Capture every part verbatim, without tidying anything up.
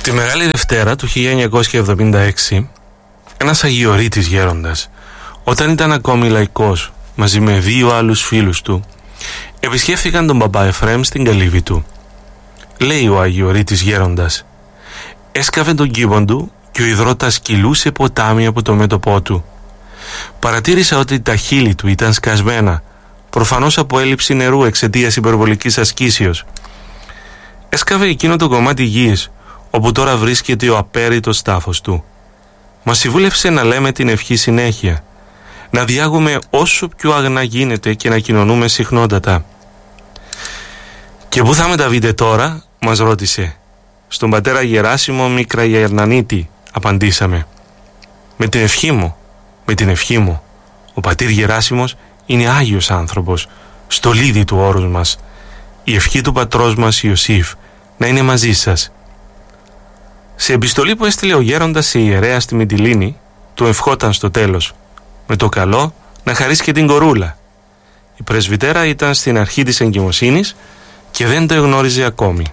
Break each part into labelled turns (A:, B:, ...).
A: Τη Μεγάλη Δευτέρα του χίλια εννιακόσια εβδομήντα έξι, ένας αγιορείτης γέροντας, όταν ήταν ακόμη λαϊκός, μαζί με δύο άλλους φίλους του, επισκέφθηκαν τον μπαμπά Εφραίμ στην καλύβη του. Λέει ο αγιορείτης γέροντας: έσκαβε τον κήπον του και ο υδρότας κυλούσε ποτάμι από το μέτωπό του. Παρατήρησα ότι τα χείλη του ήταν σκασμένα, προφανώς από έλλειψη νερού εξαιτίας υπερβολικής ασκήσεως. Έσκαβε εκείνο το κομμάτι γης όπου τώρα βρίσκεται ο απέριτος τάφος του. Μας συμβούλευσε να λέμε την ευχή συνέχεια, να διάγουμε όσο πιο αγνά γίνεται και να κοινωνούμε συχνότατα. «Και πού θα μεταβείτε τώρα?» μας ρώτησε. «Στον πατέρα Γεράσιμο Μικραγερνανίτη», απαντήσαμε. «Με την ευχή μου, με την ευχή μου. Ο πατήρ Γεράσιμος είναι Άγιος άνθρωπος, στολίδι του όρους μας. Η ευχή του πατρός μας Ιωσήφ να είναι μαζί σας». Σε επιστολή που έστειλε ο γέροντας σε ιερέα στη Μυτιλήνη, του ευχόταν στο τέλος, με το καλό να χαρίσει και την κορούλα. Η πρεσβυτέρα ήταν στην αρχή της εγκυμοσύνης και δεν το εγνώριζε ακόμη.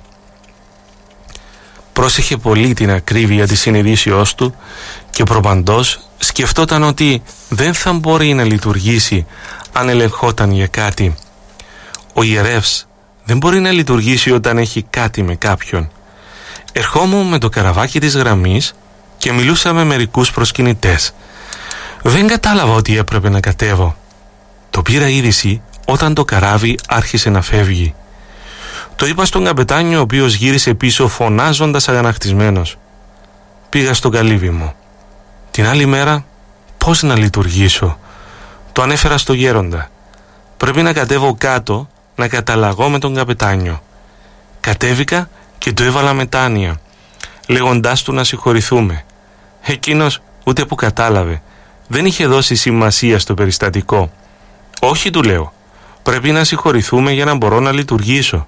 A: Πρόσεχε πολύ την ακρίβεια της συνειδήσεώς του και προπαντός σκεφτόταν ότι δεν θα μπορεί να λειτουργήσει αν ελεγχόταν για κάτι. Ο ιερεύς δεν μπορεί να λειτουργήσει όταν έχει κάτι με κάποιον. Ερχόμουν με το καραβάκι της γραμμής και μιλούσα με μερικούς προσκυνητές. Δεν κατάλαβα ότι έπρεπε να κατέβω. Το πήρα είδηση όταν το καράβι άρχισε να φεύγει. Το είπα στον καπετάνιο, ο οποίος γύρισε πίσω φωνάζοντας αγανακτισμένος. Πήγα στο καλύβι μου. Την άλλη μέρα πώς να λειτουργήσω? Το ανέφερα στο γέροντα. Πρέπει να κατέβω κάτω να καταλαγώ με τον καπετάνιο. Κατέβηκα και του έβαλα μετάνοια, λέγοντάς του να συγχωρηθούμε. Εκείνος ούτε που κατάλαβε, δεν είχε δώσει σημασία στο περιστατικό. «Όχι», του λέω, «πρέπει να συγχωρηθούμε για να μπορώ να λειτουργήσω».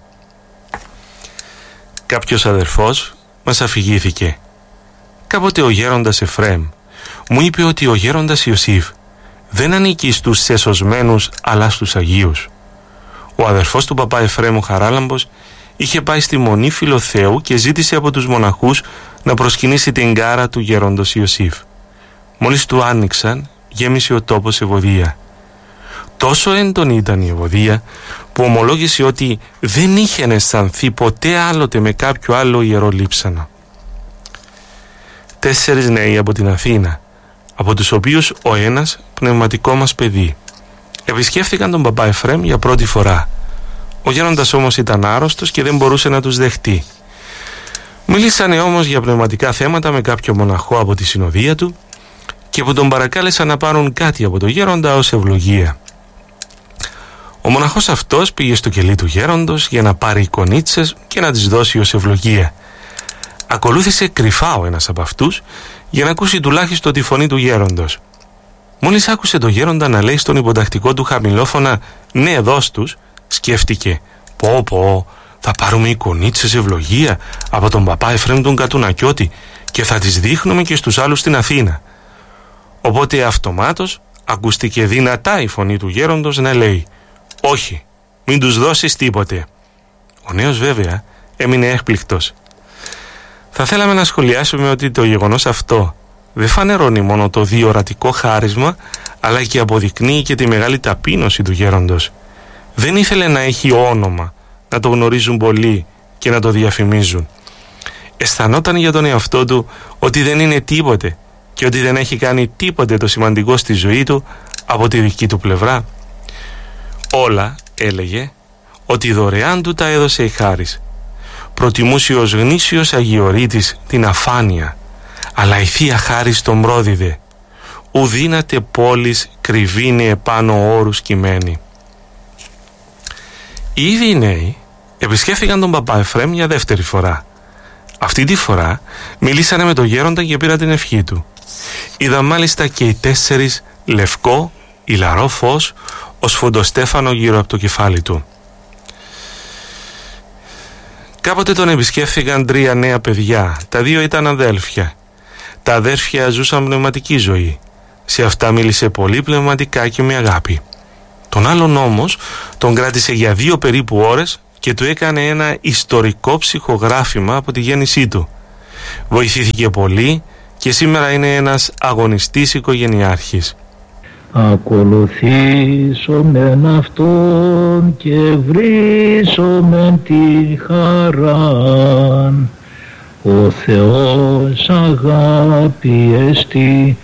A: Κάποιος αδερφός μας αφηγήθηκε. Κάποτε ο γέροντας Εφραίμ μου είπε ότι ο γέροντας Ιωσήφ δεν ανήκει στους σεσωσμένους αλλά στους Αγίους. Ο αδερφός του παπά Εφραίμ, ο Χαράλαμπος, είχε πάει στη Μονή Φιλοθέου και ζήτησε από τους μοναχούς να προσκυνήσει την κάρα του γέροντος Ιωσήφ. Μόλις του άνοιξαν, γέμισε ο τόπος ευωδία. Τόσο έντονη ήταν η ευωδία που ομολόγησε ότι δεν είχε αισθανθεί ποτέ άλλοτε με κάποιο άλλο ιερό λείψανο. Τέσσερις νέοι από την Αθήνα, από τους οποίους ο ένας πνευματικό μας παιδί, επισκέφθηκαν τον παπά Εφραίμ για πρώτη φορά. Ο γέροντας όμως ήταν άρρωστος και δεν μπορούσε να τους δεχτεί. Μίλησανε όμως για πνευματικά θέματα με κάποιο μοναχό από τη συνοδεία του και που τον παρακάλεσαν να πάρουν κάτι από το γέροντα ως ευλογία. Ο μοναχός αυτός πήγε στο κελί του γέροντος για να πάρει εικονίτσες και να τις δώσει ως ευλογία. Ακολούθησε κρυφά ο ένας από αυτούς για να ακούσει τουλάχιστον τη φωνή του γέροντος. Μόλις άκουσε το γέροντα να λέει στον υποτακτικό του χαμηλόφωνα «Ναι, δώσ' τους», σκέφτηκε «Πω πω, θα πάρουμε εικονίτσες ευλογία από τον παπά Εφραίμ τον Κατουνακιώτη και θα τις δείχνουμε και στους άλλους στην Αθήνα». Οπότε αυτομάτως ακούστηκε δυνατά η φωνή του γέροντος να λέει «Όχι, μην τους δώσεις τίποτε». Ο νέος βέβαια έμεινε έκπληκτος. Θα θέλαμε να σχολιάσουμε ότι το γεγονός αυτό δεν φανερώνει μόνο το διορατικό χάρισμα, αλλά και αποδεικνύει και τη μεγάλη ταπείνωση του γέροντος. Δεν ήθελε να έχει όνομα, να το γνωρίζουν πολλοί και να το διαφημίζουν. Αισθανόταν για τον εαυτό του ότι δεν είναι τίποτε και ότι δεν έχει κάνει τίποτε το σημαντικό στη ζωή του από τη δική του πλευρά. Όλα, έλεγε, ότι δωρεάν του τα έδωσε η χάρις. Προτιμούσε ως γνήσιος αγιορείτης την αφάνεια, αλλά η Θεία Χάρις τον πρόδιδε. Ουδύνατε πόλης κρυβίνε επάνω όρους κειμένη. Οι ίδιοι νέοι επισκέφθηκαν τον παπά Εφραίμ για δεύτερη φορά. Αυτή τη φορά μιλήσανε με τον γέροντα και πήραν την ευχή του. Είδαν μάλιστα και οι τέσσερις λευκό, ηλαρό φως ως φωτοστέφανο γύρω από το κεφάλι του. Κάποτε τον επισκέφθηκαν τρία νέα παιδιά. Τα δύο ήταν αδέλφια. Τα αδέρφια ζούσαν πνευματική ζωή. Σε αυτά μίλησε πολύ πνευματικά και με αγάπη. Τον άλλον όμως τον κράτησε για δύο περίπου ώρες και του έκανε ένα ιστορικό ψυχογράφημα από τη γέννησή του. Βοηθήθηκε πολύ και σήμερα είναι ένας αγωνιστής οικογενειάρχης.
B: Ακολουθήσομεν Αυτόν και βρήσομεν τη χαράν. Ο Θεός αγάπη εστι